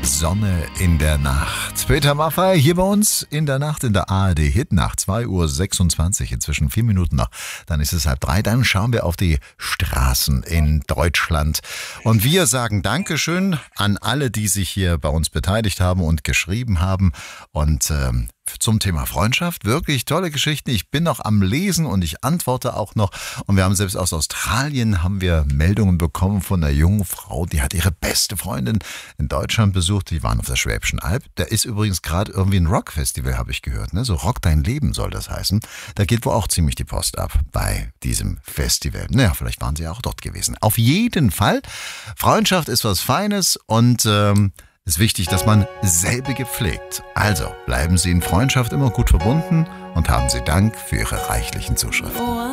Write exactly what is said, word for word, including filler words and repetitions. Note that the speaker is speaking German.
Sonne in der Nacht. Peter Maffay hier bei uns in der Nacht in der A R D Hitnacht. zwei Uhr sechsundzwanzig, inzwischen vier Minuten noch. Dann ist es halb drei. Dann schauen wir auf die Straßen in Deutschland. Und wir sagen Dankeschön an alle, die sich hier bei uns beteiligt haben und geschrieben haben. Und ähm, zum Thema Freundschaft, wirklich tolle Geschichten. Ich bin noch am Lesen und ich antworte auch noch. Und wir haben selbst aus Australien haben wir Meldungen bekommen von einer jungen Frau, die hat ihre beste Freundin in Deutschland besucht. Die waren auf der Schwäbischen Alb. Da ist übrigens gerade irgendwie ein Rockfestival, habe ich gehört. Ne? So Rock dein Leben soll das heißen. Da geht wohl auch ziemlich die Post ab bei diesem Festival. Naja, vielleicht waren sie ja auch dort gewesen. Auf jeden Fall, Freundschaft ist was Feines und ähm, ist wichtig, dass man selbige pflegt. Also bleiben Sie in Freundschaft immer gut verbunden und haben Sie Dank für Ihre reichlichen Zuschriften.